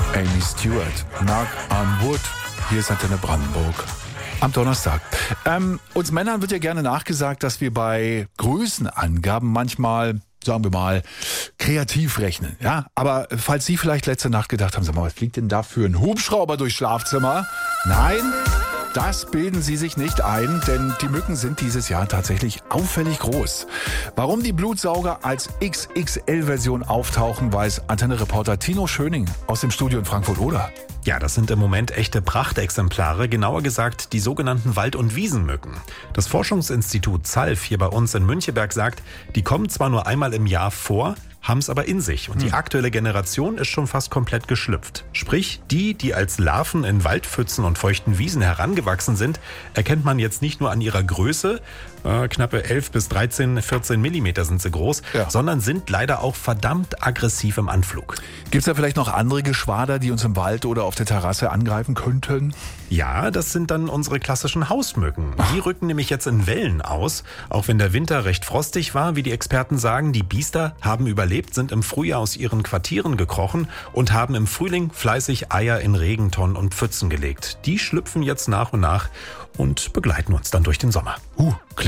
Amy Stewart, Knock on Wood. Hier ist Antenne Brandenburg. Am Donnerstag. Uns Männern wird ja gerne nachgesagt, dass wir bei Größenangaben manchmal, sagen wir mal, kreativ rechnen. Ja, aber falls Sie vielleicht letzte Nacht gedacht haben, sag mal, was fliegt denn da für ein Hubschrauber durchs Schlafzimmer? Nein, das bilden Sie sich nicht ein, denn die Mücken sind dieses Jahr tatsächlich auffällig groß. Warum die Blutsauger als XXL-Version auftauchen, weiß Antenne-Reporter Tino Schöning aus dem Studio in Frankfurt-Oder. Ja, das sind im Moment echte Prachtexemplare, genauer gesagt die sogenannten Wald- und Wiesenmücken. Das Forschungsinstitut ZALF hier bei uns in Müncheberg sagt, die kommen zwar nur einmal im Jahr vor, haben es aber in sich. Und die aktuelle Generation ist schon fast komplett geschlüpft. Sprich, die als Larven in Waldpfützen und feuchten Wiesen herangewachsen sind, erkennt man jetzt nicht nur an ihrer Größe, knappe 11 bis 13, 14 Millimeter sind sie groß, sondern sind leider auch verdammt aggressiv im Anflug. Gibt es da vielleicht noch andere Geschwader, die uns im Wald oder auf der Terrasse angreifen könnten? Ja, das sind dann unsere klassischen Hausmücken. Die rücken nämlich jetzt in Wellen aus. Auch wenn der Winter recht frostig war, wie die Experten sagen, die Biester haben überlebt, sind im Frühjahr aus ihren Quartieren gekrochen und haben im Frühling fleißig Eier in Regentonnen und Pfützen gelegt. Die schlüpfen jetzt nach und nach und begleiten uns dann durch den Sommer. Klingt